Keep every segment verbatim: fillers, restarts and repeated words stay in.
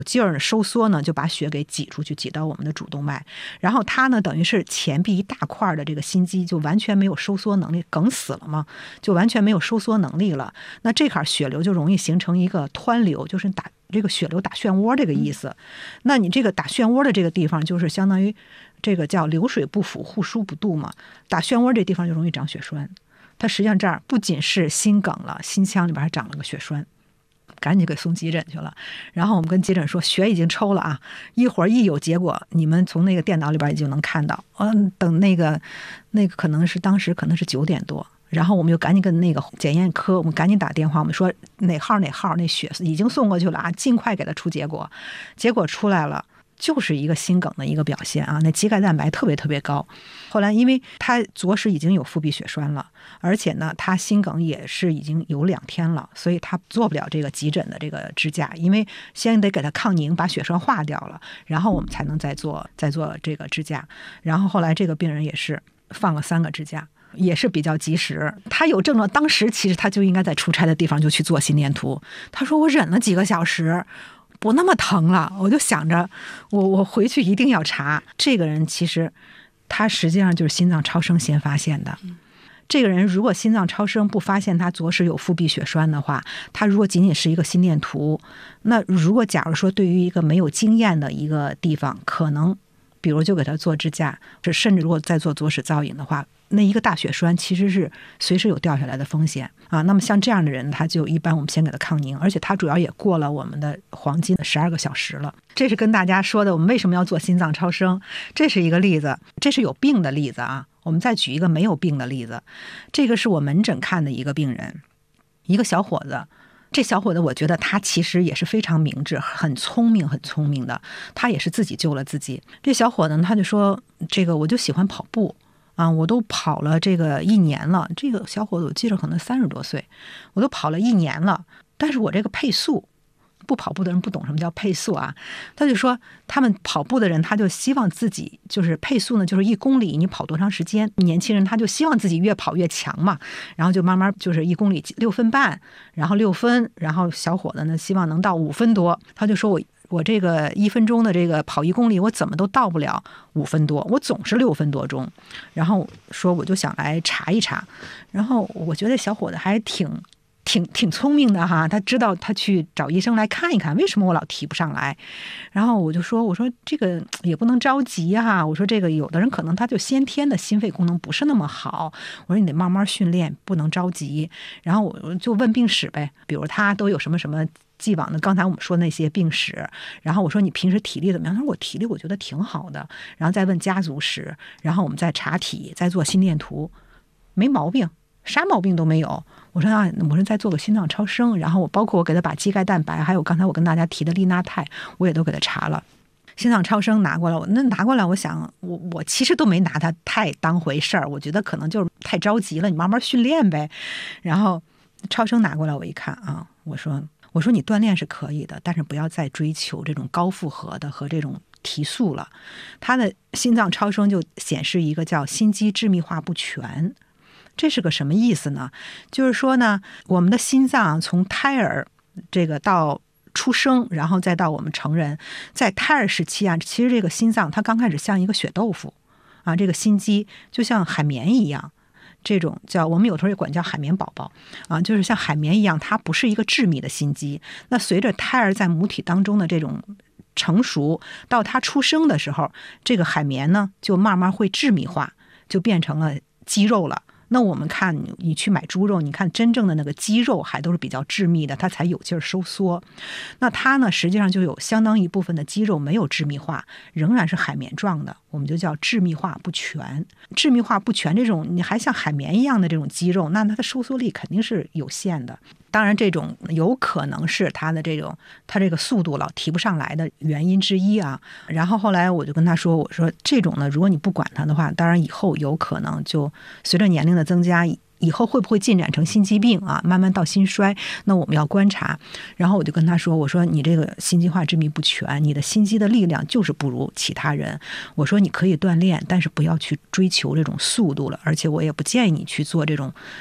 劲儿收缩呢，就把血给挤出去，挤到我们的主动脉。然后它呢，等于是前臂一大块的这个心肌就完全没有收缩能力，梗死了嘛，就完全没有收缩能力了。那这块血流就容易形成一个湍流，就是打这个血流打漩涡这个意思。那你这个打漩涡的这个地方，就是相当于这个叫流水不腐，户枢不渡嘛。打漩涡这地方就容易长血栓。它实际上这儿不仅是心梗了，心腔里边还长了个血栓。赶紧给送急诊去了，然后我们跟急诊说血已经抽了啊，一会儿一有结果，你们从那个电脑里边已经能看到。嗯，等那个那个可能是当时可能是九点多，然后我们就赶紧跟那个检验科，我们赶紧打电话，我们说哪号哪号那血已经送过去了啊，尽快给他出结果。结果出来了。就是一个心梗的一个表现啊，那肌钙蛋白特别特别高。后来因为他左室已经有腹壁血栓了，而且呢他心梗也是已经有两天了，所以他做不了这个急诊的这个支架，因为先得给他抗凝把血栓化掉了，然后我们才能再做再做这个支架。然后后来这个病人也是放了三个支架，也是比较及时。他有症状当时其实他就应该在出差的地方就去做心电图，他说我忍了几个小时不那么疼了，我就想着我我回去一定要查。这个人其实他实际上就是心脏超声先发现的。这个人如果心脏超声不发现他左室有腹壁血栓的话，他如果仅仅是一个心电图，那如果假如说对于一个没有经验的一个地方，可能比如就给他做支架，甚至如果再做左室造影的话，那一个大血栓其实是随时有掉下来的风险啊。那么像这样的人，他就一般我们先给他抗凝，而且他主要也过了我们的黄金的十二个小时了。这是跟大家说的我们为什么要做心脏超声，这是一个例子，这是有病的例子啊。我们再举一个没有病的例子，这个是我门诊看的一个病人，一个小伙子。这小伙子我觉得他其实也是非常明智很聪明很聪明的，他也是自己救了自己。这小伙子呢他就说，这个我就喜欢跑步啊，我都跑了这个一年了。这个小伙子我记得可能三十多岁，我都跑了一年了，但是我这个配速，不跑步的人不懂什么叫配速啊。他就说他们跑步的人他就希望自己就是配速呢，就是一公里你跑多长时间，年轻人他就希望自己越跑越强嘛，然后就慢慢就是一公里六分半，然后六分，然后小伙子呢希望能到五分多。他就说我我这个一分钟的这个跑一公里，我怎么都到不了五分多，我总是六分多钟。然后说我就想来查一查，然后我觉得小伙子还挺挺挺聪明的哈，他知道他去找医生来看一看为什么我老提不上来。然后我就说我说这个也不能着急哈，我说这个有的人可能他就先天的心肺功能不是那么好，我说你得慢慢训练，不能着急。然后我就问病史呗，比如他都有什么什么既往的刚才我们说那些病史，然后我说你平时体力怎么样，他说我体力我觉得挺好的，然后再问家族史，然后我们再查体，再做心电图，没毛病，啥毛病都没有。我说啊，我说再做个心脏超声，然后我包括我给他把肌钙蛋白还有刚才我跟大家提的利钠肽我也都给他查了。心脏超声拿过来，我那拿过来我想我我其实都没拿他太当回事儿，我觉得可能就是太着急了，你慢慢训练呗。然后超声拿过来我一看啊，我说我说你锻炼是可以的，但是不要再追求这种高负荷的和这种提速了。他的心脏超声就显示一个叫心肌致密化不全。这是个什么意思呢？就是说呢，我们的心脏从胎儿这个到出生，然后再到我们成人，在胎儿时期啊，其实这个心脏它刚开始像一个血豆腐啊，这个心肌就像海绵一样，这种叫我们有时候也管叫海绵宝宝啊，就是像海绵一样，它不是一个致密的心肌。那随着胎儿在母体当中的这种成熟，到它出生的时候，这个海绵呢就慢慢会致密化，就变成了肌肉了。那我们看你去买猪肉，你看真正的那个肌肉还都是比较致密的，它才有劲儿收缩。那它呢实际上就有相当一部分的肌肉没有致密化，仍然是海绵状的，我们就叫致密化不全。致密化不全这种你还像海绵一样的这种肌肉，那它的收缩力肯定是有限的。当然这种有可能是它的这种它这个速度老提不上来的原因之一啊。然后后来我就跟他说，我说这种呢如果你不管它的话，当然以后有可能就随着年龄的增加，以后会不会进展成心肌病啊，慢慢到心衰，那我们要观察。然后我就跟他说，我说你这个心肌化致密不全，你的心肌的力量就是不如其他人，我说你可以锻炼，但是不要去追求这种速度了，而且我也不建议你去做这种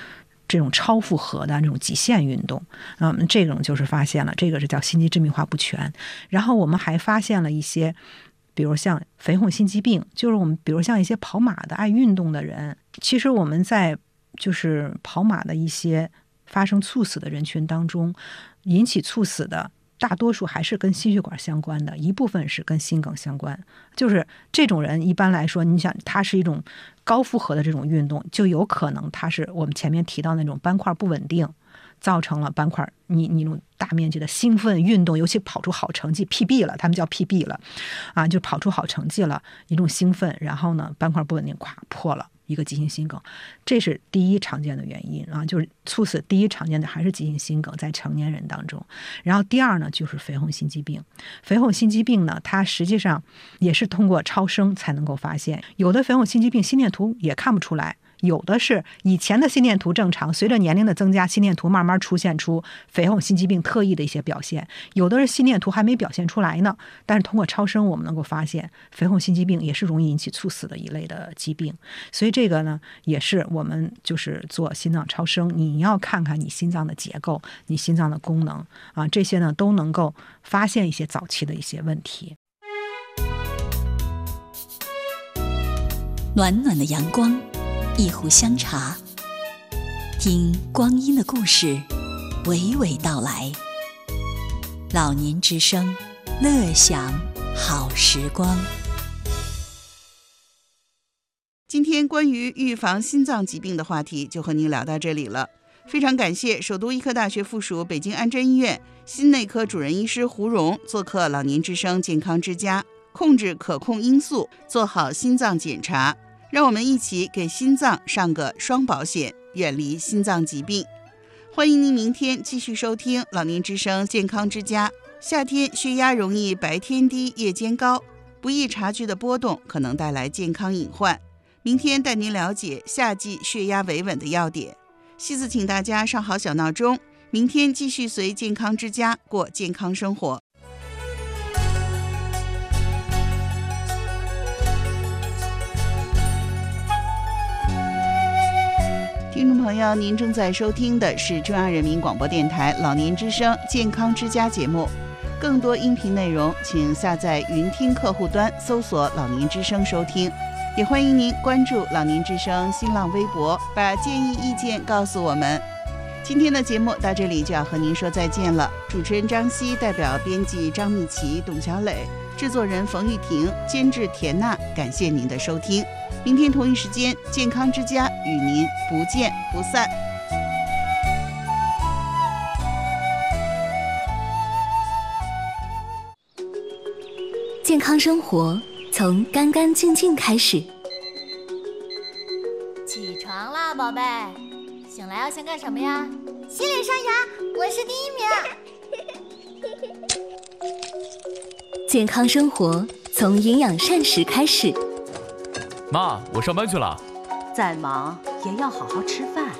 这种超负荷的这种极限运动，嗯，这种就是发现了，这个是叫心肌致密化不全。然后我们还发现了一些，比如像肥厚心肌病，就是我们比如像一些跑马的爱运动的人，其实我们在就是跑马的一些发生猝死的人群当中，引起猝死的大多数还是跟心血管相关的，一部分是跟心梗相关。就是这种人一般来说，你想他是一种高负荷的这种运动，就有可能他是我们前面提到那种斑块不稳定，造成了斑块你你那种大面积的兴奋运动，尤其跑出好成绩 P B 了，他们叫 P B 了啊，就跑出好成绩了，一种兴奋，然后呢斑块不稳定，咵破了。一个急性心梗，这是第一常见的原因啊，就是猝死第一常见的还是急性心梗，在成年人当中。然后第二呢，就是肥厚心肌病。肥厚心肌病呢，它实际上也是通过超声才能够发现，有的肥厚心肌病心电图也看不出来。有的是以前的心电图正常，随着年龄的增加，心电图慢慢出现出肥厚心肌病特异的一些表现。有的是心电图还没表现出来呢，但是通过超声我们能够发现，肥厚心肌病也是容易引起猝死的一类的疾病。所以这个呢，也是我们就是做心脏超声，你要看看你心脏的结构、你心脏的功能啊，这些呢都能够发现一些早期的一些问题。 暖暖的阳光，一壶香茶，听光阴的故事娓娓道来。老年之声，乐享好时光。 今天关于预防心脏疾病的话题就和您聊到这里了。非常感谢首都医科大学附属北京安贞医院心内科主任医师胡荣做客老年之声健康之家，控制可控因素，做好心脏检查，让我们一起给心脏上个双保险，远离心脏疾病。欢迎您明天继续收听老年之声健康之家。夏天血压容易白天低夜间高，不易察觉的波动可能带来健康隐患。明天带您了解夏季血压维稳的要点。西子请大家上好小闹钟，明天继续随健康之家过健康生活。听众朋友，您正在收听的是中央人民广播电台老年之声健康之家节目。更多音频内容请下载云听客户端搜索老年之声收听，也欢迎您关注老年之声新浪微博，把建议意见告诉我们。今天的节目到这里就要和您说再见了。主持人张希代表编辑张蜜琪、董小磊，制作人冯玉婷，监制田娜，感谢您的收听。明天同一时间，健康之家与您不见不散。 健康生活从干干净净开始。 起床啦，宝贝！醒来要先干什么呀？ 洗脸刷牙，我是第一名。 健康生活从营养膳食开始。 妈，我上班去了。 再忙也要好好吃饭。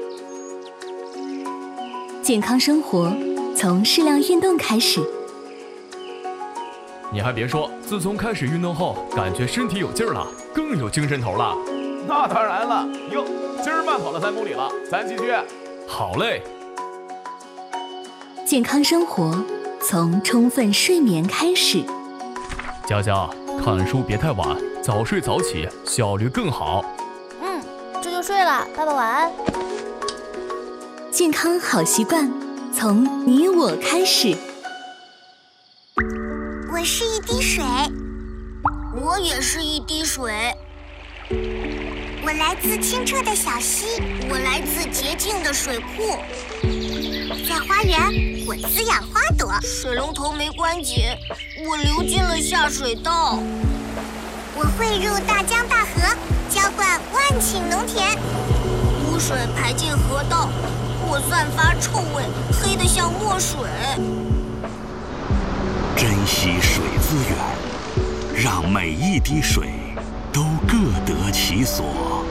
健康生活从适量运动开始。 你还别说，自从开始运动后，感觉身体有劲儿了，更有精神头了。 那当然了，哟，今儿慢跑了三公里了，咱继续。 好嘞。 健康生活从充分睡眠开始。 佳佳，看书别太晚，早睡早起，效率更好。 嗯，这就睡了，爸爸晚安。 健康好习惯从你我开始。 我是一滴水，我也是一滴水。我来自清澈的小溪，我来自洁净的水库。在花园，我滋养花朵。水龙头没关紧，我流进了下水道。我汇入大江大河，浇灌万顷农田。污水排进河道，我散发臭味，黑得像墨水。 珍惜水资源，让每一滴水都各得其所。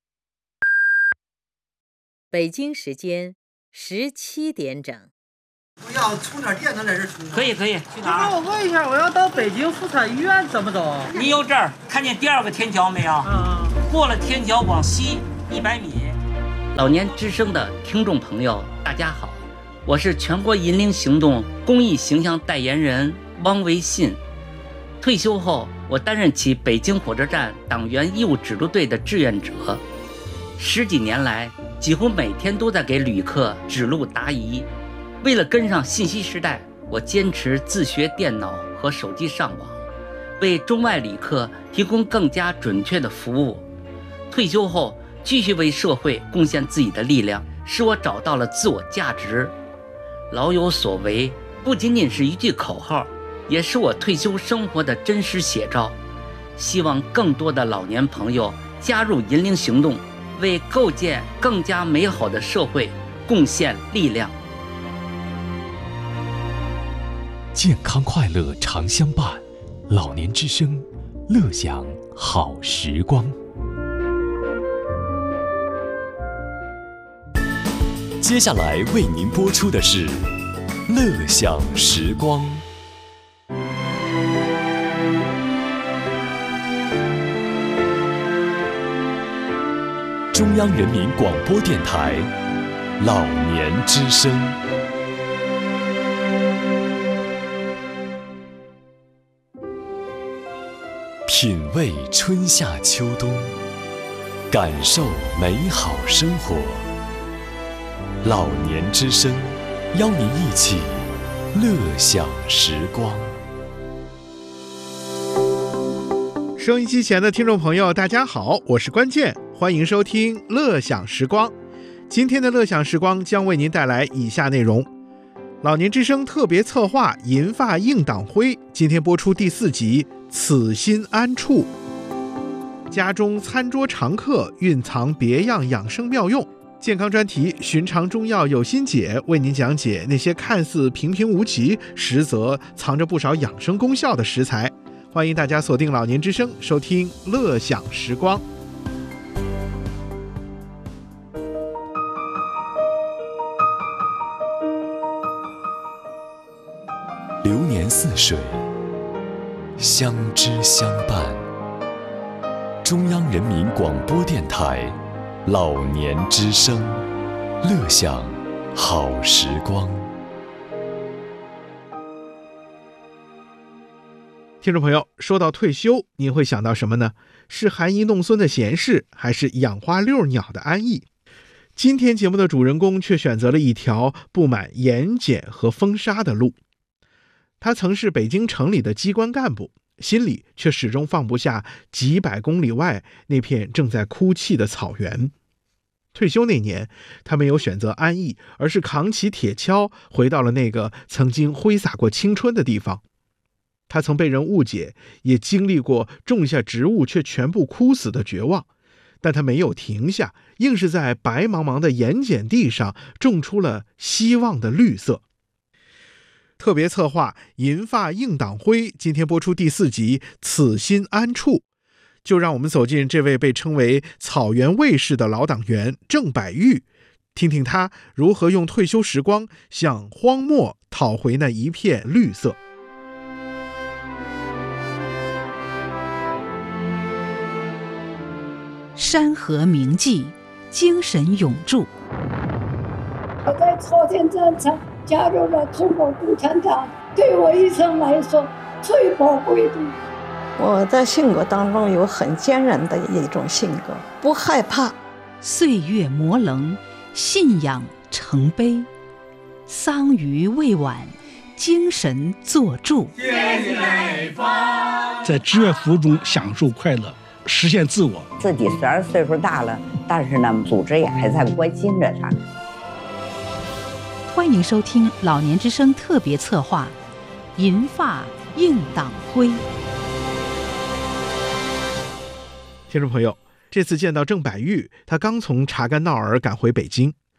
北京时间十七点整。 我要充点电能在这充。 可以可以，去哪儿？ 我问一下，我要到北京妇产医院怎么走？ 你有这儿看见第二个天桥没有？ 嗯。 过了天桥往西一百米。老年之声的听众朋友，大家好，我是全国银龄行动公益形象代言人汪维信。退休后，我担任起北京火车站党员义务指路队的志愿者，十几年来，几乎每天都在给旅客指路答疑。为了跟上信息时代，我坚持自学电脑和手机上网，为中外旅客提供更加准确的服务。退休后，继续为社会贡献自己的力量，使我找到了自我价值。老有所为不仅仅是一句口号，也是我退休生活的真实写照。希望更多的老年朋友加入银龄行动，为构建更加美好的社会贡献力量。 健康快乐常相伴，老年之声，乐享好时光。接下来为您播出的是《乐享时光》。中央人民广播电台老年之声。品味春夏秋冬，感受美好生活。老年之声，邀您一起乐享时光。 收音机前的听众朋友，大家好，我是关键，欢迎收听乐享时光。今天的乐享时光将为您带来以下内容：老年之声特别策划银发映党徽，今天播出第四集，此心安处。家中餐桌常客蕴藏别样养生妙用。健康专题寻常中药有心解为您讲解那些看似平平无奇，实则藏着不少养生功效的食材。欢迎大家锁定老年之声，收听乐享时光。 流年似水，相知相伴。中央人民广播电台老年之声，乐享好时光。 听众朋友，说到退休，您会想到什么呢？是含饴弄孙的闲适，还是养花遛鸟的安逸？今天节目的主人公却选择了一条布满盐碱和风沙的路。他曾是北京城里的机关干部，心里却始终放不下几百公里外那片正在哭泣的草原。退休那年，他没有选择安逸，而是扛起铁锹，回到了那个曾经挥洒过青春的地方。他曾被人误解，也经历过种下植物却全部枯死的绝望，但他没有停下，硬是在白茫茫的盐碱地上种出了希望的绿色。特别策划银发映党徽，今天播出第四集，此心安处。就让我们走进这位被称为草原卫士的老党员郑百玉，听听他如何用退休时光向荒漠讨回那一片绿色。 山河铭记，精神永驻。 我在朝鲜战场加入了中国共产党，对我一生来说最宝贵的。 我在性格当中有很坚韧的一种性格，不害怕。 岁月磨棱，信仰成碑，桑榆未晚，精神作铸。 在志愿服务中享受快乐，实现自我。 自己虽然岁数大了，但是呢，组织也还在关心着他。 欢迎收听老年之声特别策划《银发映党徽》。 听众朋友，这次见到郑百玉，他刚从查干闹儿赶回北京。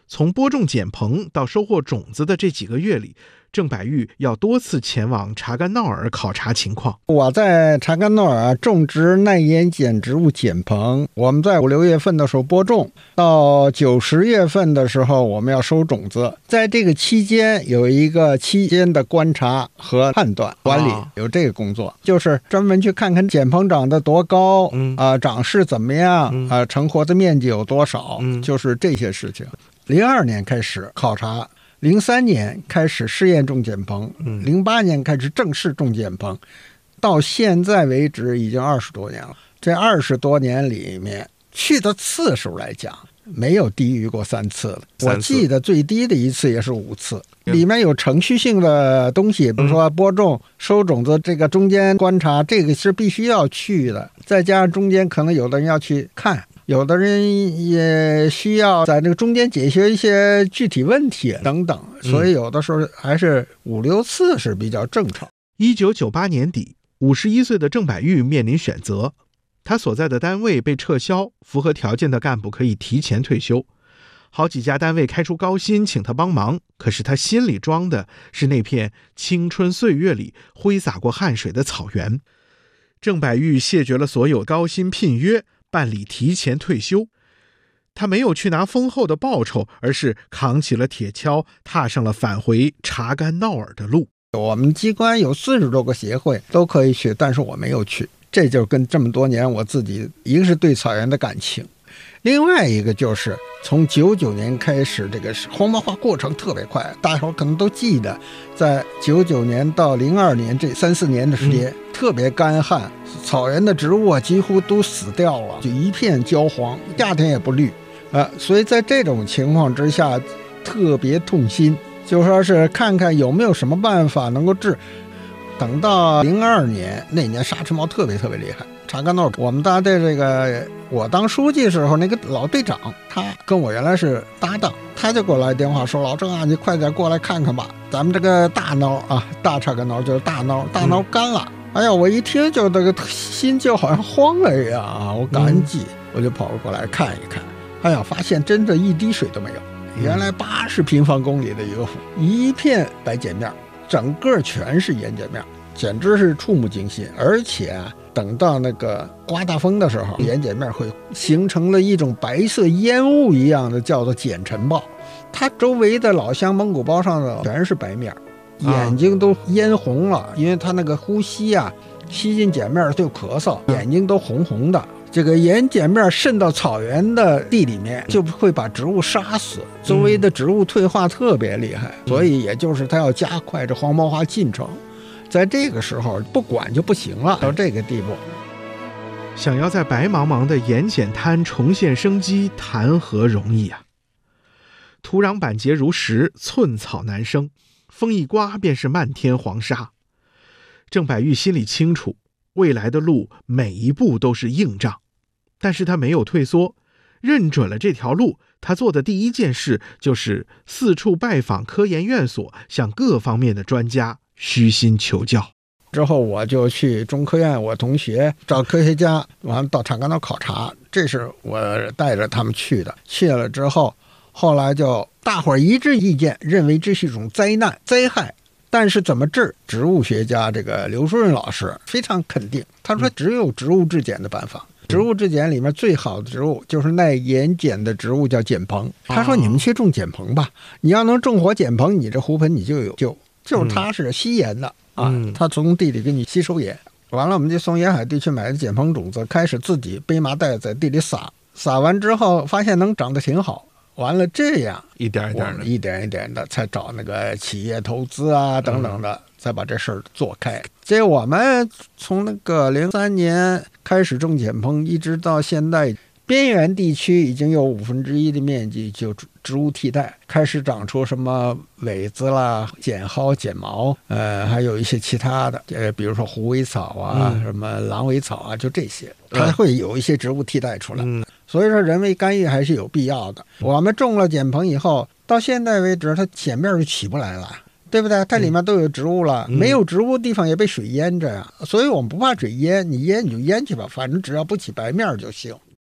从播种剪棚到收获种子的这几个月里，郑百玉要多次前往查干闹尔考察情况。 我在查干闹尔种植耐盐碱植物剪棚，我们在五六月份的时候播种，到九十月份的时候我们要收种子。在这个期间有一个期间的观察和判断管理，有这个工作，就是专门去看看剪棚长得多高，啊、嗯呃，长势怎么样，啊、嗯呃，成活的面积有多少，嗯、就是这些事情。零二年开始考察。零三年开始试验种剪棚，零八年开始正式种剪棚，到现在为止已经二十多年了。这二十多年里面，去的次数来讲，没有低于过三次了。我记得最低的一次也是五次。里面有程序性的东西，比如说播种、收种子，这个中间观察，这个是必须要去的。再加上中间可能有的人要去看。有的人也需要在这个中间解决一些具体问题等等，所以有的时候还是五六次是比较正常。 一九九八年底，五十一岁的郑百玉面临选择，他所在的单位被撤销，符合条件的干部可以提前退休。好几家单位开出高薪请他帮忙，可是他心里装的是那片青春岁月里挥洒过汗水的草原。郑百玉谢绝了所有高薪聘约，办理提前退休。他没有去拿丰厚的报酬，而是扛起了铁锹，踏上了返回查干闹尔的路。 我们机关有四十多个协会都可以去，但是我没有去。这就跟这么多年我自己，一个是对草原的感情，另外一个就是从九九年开始，这个黄毛化过程特别快，大伙可能都记得，在九九年到零二年这三四年的时间、嗯、特别干旱，草原的植物啊几乎都死掉了，就一片焦黄，夏天也不绿啊，所以在这种情况之下特别痛心，就说是看看有没有什么办法能够治。等到零二年那年沙尘暴特别特别厉害，查干闹尔我们大队这个我当书记的时候，那个老队长他跟我原来是搭档，他就给我来电话说，老郑啊，你快点过来看看吧，咱们这个大孬啊，大查干闹尔就是大孬，大孬干了、嗯、哎呀，我一听就这个心就好像慌了一样啊，我赶紧、嗯、我就跑过来看一看，哎呀，发现真的一滴水都没有，原来八十平方公里的一个湖，一片白碱面，整个全是盐碱面，简直是触目惊心。而且、啊、等到那个刮大风的时候，盐碱面会形成了一种白色烟雾一样的，叫做碱尘暴。它周围的老乡蒙古包上的全是白面，眼睛都嫣红了，因为它那个呼吸啊，吸进碱面就咳嗽，眼睛都红红的。这个盐碱面渗到草原的地里面，就会把植物杀死，周围的植物退化特别厉害，所以也就是它要加快这黄毛化进程，在这个时候不管就不行了，到这个地步。 想要在白茫茫的盐碱滩重现生机，谈何容易啊！土壤板结如石，寸草难生，风一刮便是漫天黄沙。郑百玉心里清楚，未来的路每一步都是硬仗，但是他没有退缩，认准了这条路。他做的第一件事就是四处拜访科研院所，向各方面的专家虚心求教。 之后我就去中科院，我同学找科学家，完了到查干闹考察，这是我带着他们去的。去了之后，后来就大伙儿一致意见，认为这是一种灾难灾害，但是怎么治？植物学家这个刘书润老师非常肯定，他说只有植物治碱的办法。植物治碱里面最好的植物就是耐盐碱的植物，叫碱蓬。他说你们去种碱蓬吧，你要能种活碱蓬，你这湖盆你就有救。就是它是吸盐的、嗯、啊，它从地里给你吸收盐。完了我们就从沿海地区买的碱蓬种子，开始自己背麻袋在地里撒，撒完之后发现能长得挺好。完了这样一点一点的一点一点的才找那个企业投资啊等等的、嗯、才把这事儿做开。这我们从那个零三年开始种碱蓬，一直到现在，边缘地区已经有五分之一的面积就植物替代，开始长出什么苇子啦、碱蒿、碱毛，呃，还有一些其他的，呃，比如说虎尾草啊、嗯、什么狼尾草啊，就这些，它会有一些植物替代出来。嗯，所以说人为干预还是有必要的。我们种了碱蓬以后，到现在为止，它碱面就起不来了。对不对？它里面都有植物了、嗯、没有植物地方也被水淹着呀，所以我们不怕水淹，你淹你就淹去吧，反正只要不起白面就行。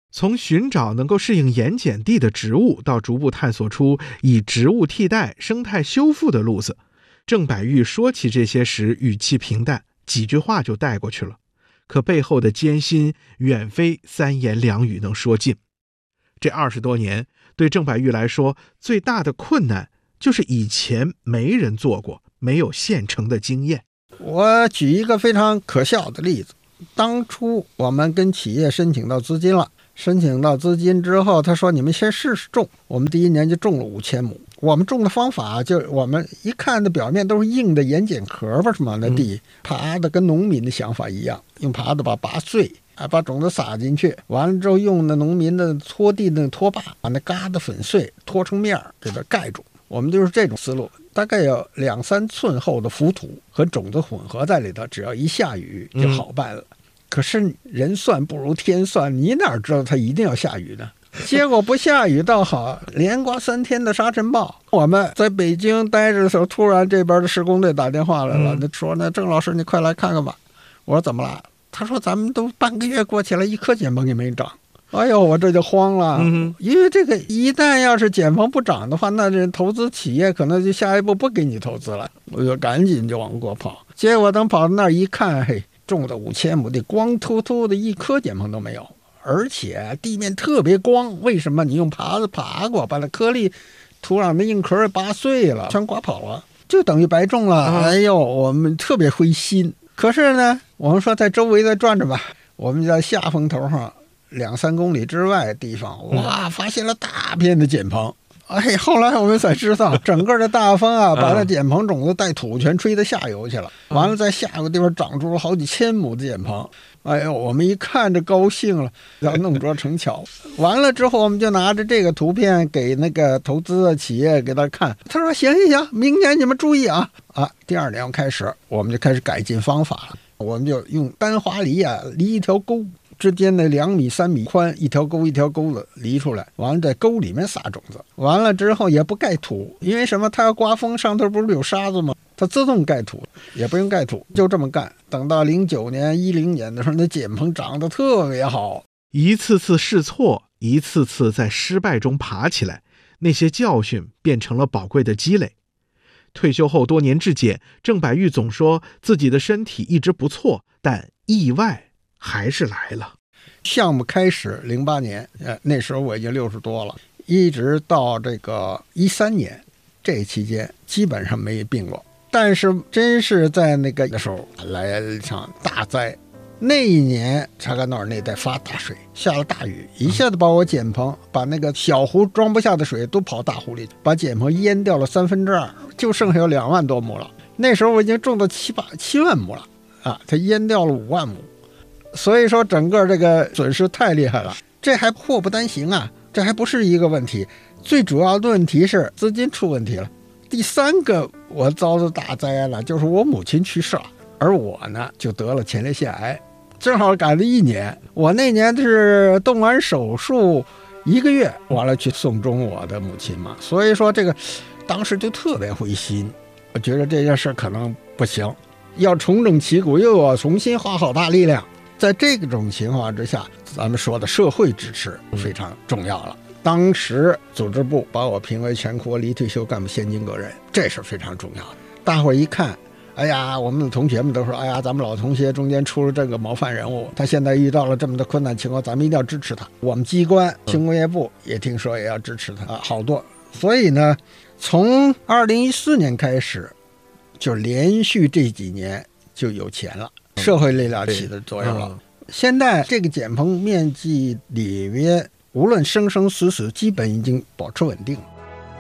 从寻找能够适应盐碱地的植物，到逐步探索出以植物替代、生态修复的路子，郑百玉说起这些时语气平淡，几句话就带过去了。可背后的艰辛远非三言两语能说尽。这二十多年，对郑百玉来说，最大的困难就是以前没人做过，没有现成的经验。 我举一个非常可笑的例子，当初我们跟企业申请到资金了，申请到资金之后，他说你们先试试种，我们第一年就种了五千亩。我们种的方法就我们一看的表面都是硬的盐碱壳吧什么的地，耙的跟农民的想法一样，用耙的把拔碎，啊，把种子撒进去，完了之后用那农民的拖地的拖把把那疙瘩粉碎拖成面给它盖住。我们就是这种思路，大概有两三寸厚的浮土和种子混合在里头，只要一下雨就好办了。嗯、可是人算不如天算，你哪知道它一定要下雨呢？结果不下雨倒好，连刮三天的沙尘暴。我们在北京待着的时候，突然这边的施工队打电话来了，嗯、说呢，郑老师你快来看看吧。我说怎么了？他说咱们都半个月过去了，一颗碱蓬也没长。哎呦，我这就慌了，嗯、因为这个一旦要是碱蓬不长的话，那这投资企业可能就下一步不给你投资了。我就赶紧就往过跑，结果等跑到那儿一看，嘿，种的五千亩地，光秃秃的一颗碱蓬都没有。而且地面特别光，为什么？你用耙子耙过，把那颗粒土壤的硬壳拔碎了，全刮跑了，就等于白种了。啊、哎呦，我们特别灰心。可是呢，我们说在周围再转转吧，我们在下风头上两三公里之外的地方，哇，发现了大片的碱蓬。哎，后来我们才知道，整个的大风啊，把那碱蓬种子带土全吹到下游去了。完了，在下游地方长出了好几千亩的碱蓬。哎呦，我们一看这高兴了，要弄着成桥。完了之后，我们就拿着这个图片给那个投资的企业给他看。他说：“行行行，明年你们注意啊啊！”第二年开始，我们就开始改进方法了。我们就用单花梨啊，梨一条沟之间的两米三米宽，一条沟一条沟的犁出来，完了在沟里面撒种子，完了之后也不盖土，因为什么？它要刮风，上头不是有沙子吗？它自动盖土，也不用盖土，就这么干。等到零九年、一零年的时候，那碱蓬长得特别好。 一次次试错，一次次在失败中爬起来，那些教训变成了宝贵的积累。退休后多年质检，郑百玉总说自己的身体一直不错，但意外还是来了。 项目开始零八年，呃，那时候我已经六十多了，一直到这个一三年，这期间基本上没病过。但是真是在那个时候来了一场大灾。那一年查干诺尔那带发大水，下了大雨，一下子把我碱蓬，把那个小湖装不下的水都跑大湖里，把碱蓬淹掉了三分之二，就剩下有两万多亩了。那时候我已经种到七八七万亩了啊，它淹掉了五万亩。所以说整个这个损失太厉害了，这还祸不单行啊，这还不是一个问题，最主要的问题是资金出问题了。第三个我遭的大灾了，就是我母亲去世了，而我呢就得了前列腺癌，正好赶了一年。我那年是动完手术一个月，完了去送终我的母亲嘛，所以说这个当时就特别灰心，我觉得这件事可能不行，要重整旗鼓，又要重新花好大力量。在这种情况之下，咱们说的社会支持非常重要了。当时组织部把我评为全国离退休干部先进个人，这是非常重要的。大伙一看，哎呀，我们的同学们都说，哎呀，咱们老同学中间出了这个模范人物，他现在遇到了这么的困难情况，咱们一定要支持他。我们机关轻工业部也听说也要支持他，啊，好多。所以呢，从二零一四年开始，就连续这几年就有钱了，社会力量起的作用了。嗯、现在这个碱蓬面积里面，无论生生死死，基本已经保持稳定了。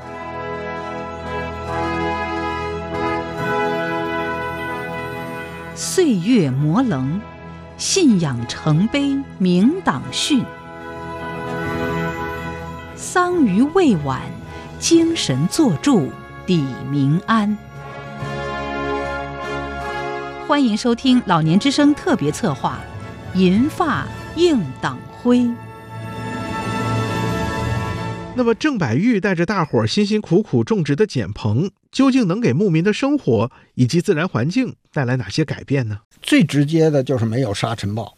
岁月磨棱，信仰成碑明党训。桑榆未晚，精神作铸砥民安。欢迎收听老年之声特别策划《银发映党徽》。 那么郑百玉带着大伙儿辛辛苦苦种植的碱蓬，究竟能给牧民的生活以及自然环境带来哪些改变呢？ 最直接的就是没有沙尘暴，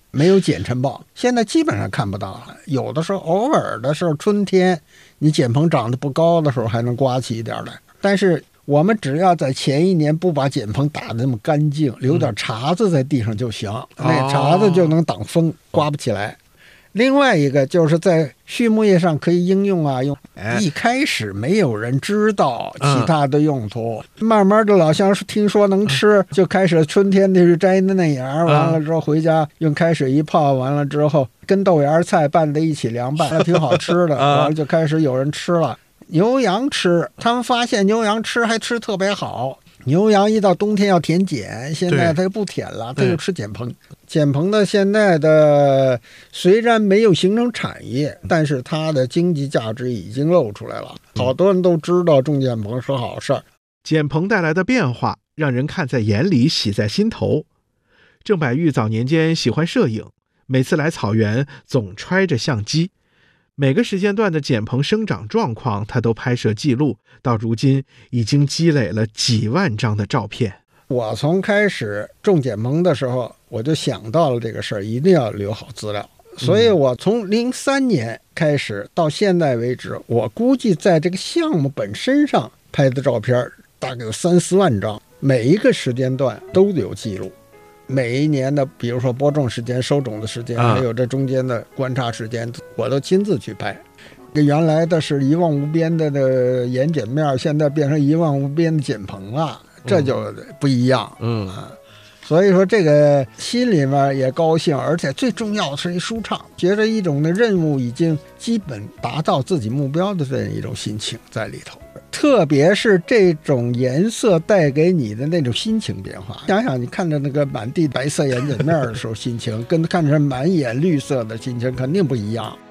没有剪尘暴，现在基本上看不到了。有的时候偶尔的时候，春天你剪棚长得不高的时候还能刮起一点来，但是我们只要在前一年不把剪棚打得那么干净，留点碴子在地上就行，嗯、那碴子就能挡风，刮不起来。另外一个就是在畜牧业上可以应用啊，用一开始没有人知道其他的用途，嗯、慢慢的老乡听说能吃，嗯、就开始春天的去摘嫩芽，完了之后回家用开水一泡，完了之后跟豆芽菜拌在一起凉拌，那挺好吃的，完了就开始有人吃了。牛羊吃，他们发现牛羊吃还吃特别好。牛羊一到冬天要舔碱，现在它就不舔了，它就吃碱棚。碱棚的现在的虽然没有形成产业，但是它的经济价值已经露出来了。好多人都知道种碱棚是好事儿。 碱棚带来的变化让人看在眼里，喜在心头。郑百玉早年间喜欢摄影，每次来草原总揣着相机。每个时间段的碱棚生长状况他都拍摄记录，到如今已经积累了几万张的照片。 我从开始种碱棚的时候，我就想到了这个事儿，一定要留好资料。所以我从零三年开始到现在为止，我估计在这个项目本身上拍的照片大概有三四万张，每一个时间段都有记录。每一年的比如说播种时间、收种的时间，还有这中间的观察时间，我都亲自去拍。原来的是一望无边的的盐碱面，现在变成一望无边的碱棚了，这就不一样。嗯啊，所以说这个心里面也高兴，而且最重要的是一舒畅，觉得一种的任务已经基本达到自己目标的这样一种心情在里头。特别是这种颜色带给你的那种心情变化，想想你看着那个满地白色盐碱面的时候心情，跟看着满眼绿色的心情肯定不一样。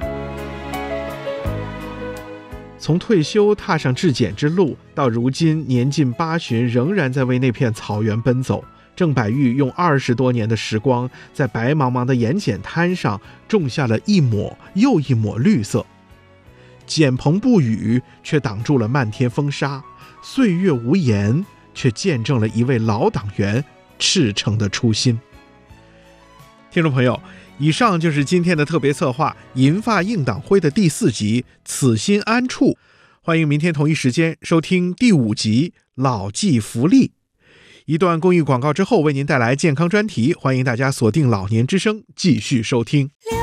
从退休踏上制碱之路，到如今年近八旬仍然在为那片草原奔走，郑百玉用二十多年的时光，在白茫茫的盐碱滩上种下了一抹又一抹绿色。碱棚不语，却挡住了漫天风沙；岁月无言，却见证了一位老党员赤诚的初心。听众朋友，以上就是今天的特别策划《银发映党徽》的第四集《此心安处》，欢迎明天同一时间收听第五集《老骥伏枥》。一段公益广告之后，为您带来健康专题，欢迎大家锁定老年之声继续收听。